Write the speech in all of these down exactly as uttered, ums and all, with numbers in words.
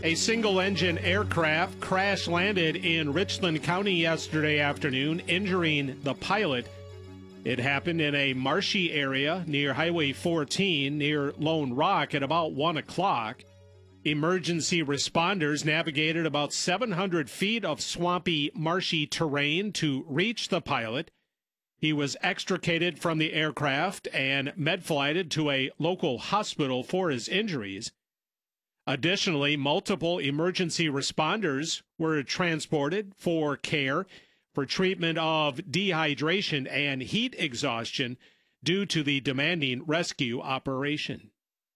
A single-engine aircraft crash-landed in Richland County yesterday afternoon, injuring the pilot. It happened in a marshy area near Highway fourteen near Lone Rock at about one o'clock. Emergency responders navigated about seven hundred feet of swampy, marshy terrain to reach the pilot. He was extricated from the aircraft and med-flighted to a local hospital for his injuries. Additionally, multiple emergency responders were transported for care for treatment of dehydration and heat exhaustion due to the demanding rescue operation.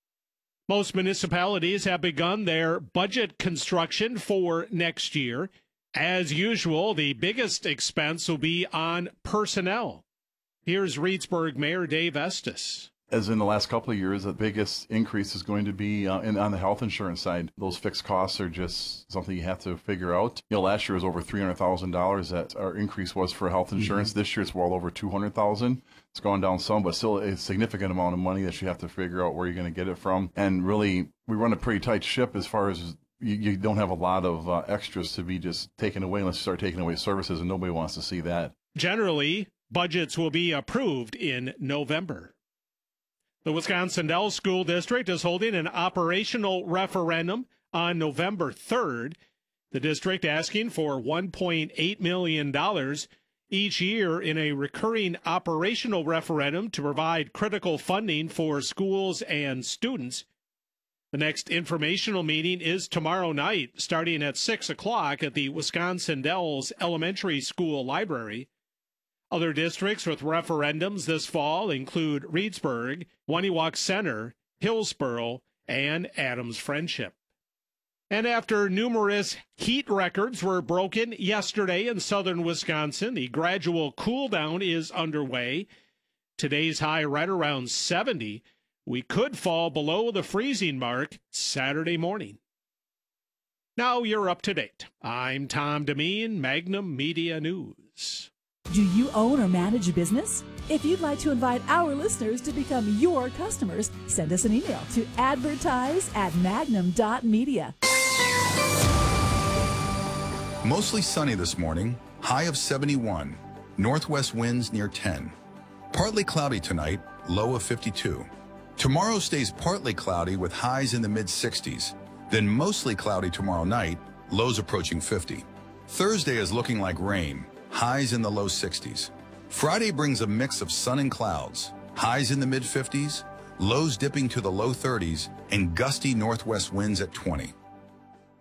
Most municipalities have begun their budget construction for next year. As usual, the biggest expense will be on personnel. Here's Reedsburg Mayor Dave Estes. As in the last couple of years, the biggest increase is going to be uh, in, on the health insurance side. Those fixed costs are just something you have to figure out. You know, last year was over three hundred thousand dollars that our increase was for health insurance. Mm-hmm. This year it's well over two hundred thousand dollars. It's gone down some, but still a significant amount of money that you have to figure out where you're going to get it from. And really, we run a pretty tight ship as far as you, you don't have a lot of uh, extras to be just taken away unless you start taking away services, and nobody wants to see that. Generally, budgets will be approved in November. The Wisconsin Dells School District is holding an operational referendum on November third. The district asking for one point eight million dollars each year in a recurring operational referendum to provide critical funding for schools and students. The next informational meeting is tomorrow night, starting at six o'clock at the Wisconsin Dells Elementary School Library. Other districts with referendums this fall include Reedsburg, Waniwak Center, Hillsboro, and Adams Friendship. And after numerous heat records were broken yesterday in southern Wisconsin, the gradual cool down is underway. Today's high right around seventy. We could fall below the freezing mark Saturday morning. Now you're up to date. I'm Tom Demeen, Magnum Media News. Do you own or manage a business? If you'd like to invite our listeners to become your customers, send us an email to advertise at magnum dot media. Mostly sunny this morning, high of seventy-one. Northwest winds near ten. Partly cloudy tonight, low of fifty-two. Tomorrow stays partly cloudy with highs in the mid sixties. Then mostly cloudy tomorrow night, lows approaching fifty. Thursday is looking like rain. Highs in the low sixties. Friday brings a mix of sun and clouds. Highs in the mid fifties, lows dipping to the low thirties, and gusty northwest winds at twenty.